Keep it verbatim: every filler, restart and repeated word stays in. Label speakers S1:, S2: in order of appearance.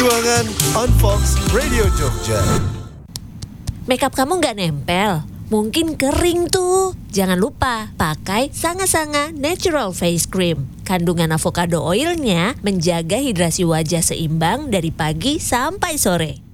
S1: Perjuangan on Fox Radio Jogja.
S2: Makeup kamu nggak nempel? Mungkin kering tuh. Jangan lupa pakai Sanga-Sanga Natural Face Cream. Kandungan avocado oilnya menjaga hidrasi wajah seimbang dari pagi sampai sore.